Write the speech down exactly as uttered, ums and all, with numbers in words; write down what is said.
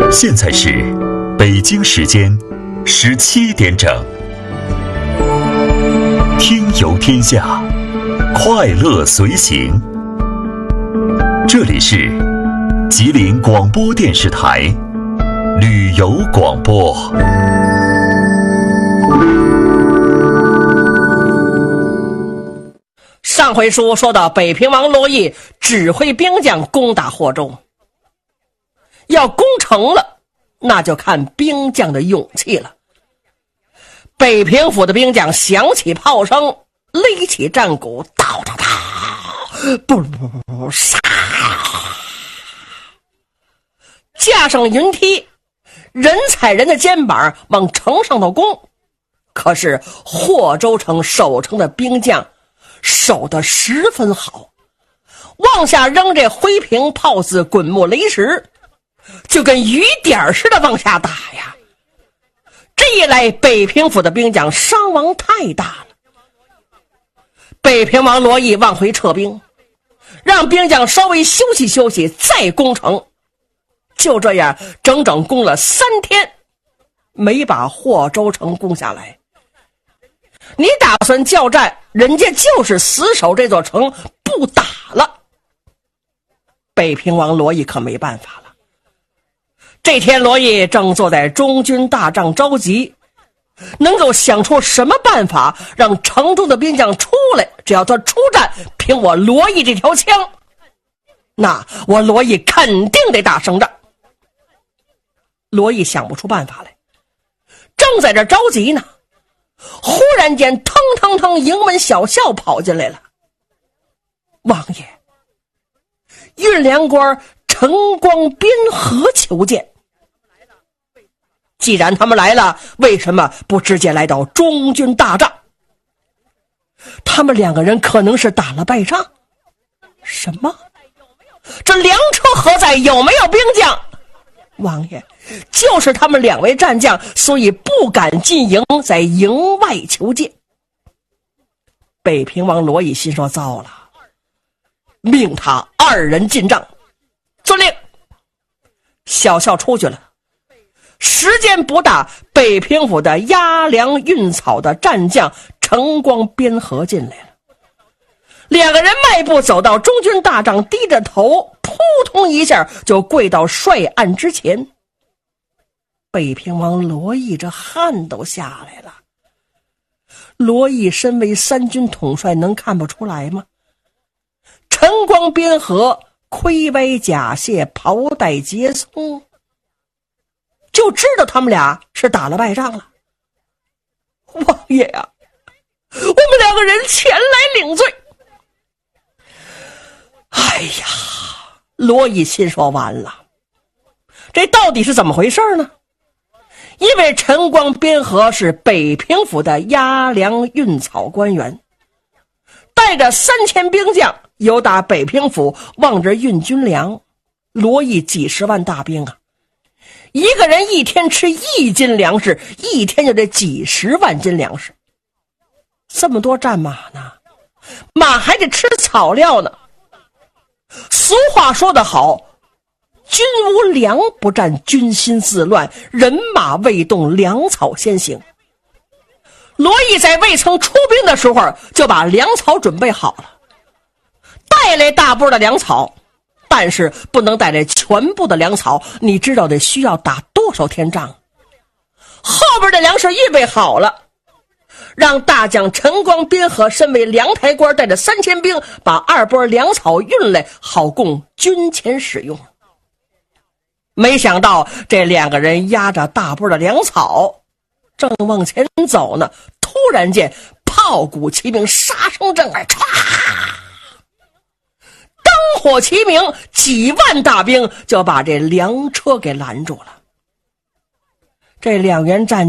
现在是北京时间十七点整。听游天下，快乐随行。这里是吉林广播电视台旅游广播。 上回书说到北平王罗毅指挥兵将攻打霍州，要攻城了，那就看兵将的勇气了。北平府的兵将响起炮声，勒起战鼓，叨叨叨，不不不，杀！架上云梯，人踩人的肩膀往城上头攻。可是霍州城守城的兵将守得十分好，往下扔这灰瓶炮子、滚木雷石，就跟雨点似的往下打呀。这一来，北平府的兵将伤亡太大了。北平王罗毅往回撤兵，让兵将稍微休息休息，再攻城。就这样整整攻了三天，没把霍州城攻下来。你打算叫战，人家就是死守这座城不打了。北平王罗毅可没办法了。这天罗毅正坐在中军大帐着急，能够想出什么办法让城中的兵将出来，只要他出战，凭我罗毅这条枪，那我罗毅肯定得打胜仗。罗毅想不出办法来，正在这着急呢，忽然间腾腾腾，营门小校跑进来了。王爷，运粮官陈光边河求见。既然他们来了，为什么不直接来到中军大帐？他们两个人可能是打了败仗。什么？这粮车何在？有没有兵将？王爷，就是他们两位战将，所以不敢进营，在营外求见。北平王罗毅心说糟了，命他二人进帐。遵令。小校出去了。时间不大，北平府的押粮运草的战将陈光边河进来了。两个人迈步走到中军大帐，低着头，扑通一下就跪到帅案之前。北平王罗毅这汗都下来了。罗毅身为三军统帅，能看不出来吗？陈光边河盔歪甲谢，袍带结松，就知道他们俩是打了败仗了。王爷啊，我们两个人前来领罪。哎呀，罗毅心说完了，这到底是怎么回事呢？因为陈光边河是北平府的押粮运草官员，带着三千兵将由打北平府往这运军粮。罗毅几十万大兵啊，一个人一天吃一斤粮食，一天就得几十万斤粮食。这么多战马呢，马还得吃草料呢。俗话说得好，军无粮不战，军心自乱，人马未动，粮草先行。罗毅在未曾出兵的时候就把粮草准备好了，带来大波的粮草，但是不能带来全部的粮草，你知道得需要打多少天仗。后边的粮食预备好了，让大将陈光边河身为粮台官，带着三千兵把二波粮草运来，好供军前使用。没想到这两个人压着大波的粮草正往前走呢，突然间炮鼓齐鸣，杀声震耳，唰，灯火齐鸣，几万大兵就把这粮车给拦住了。这两员战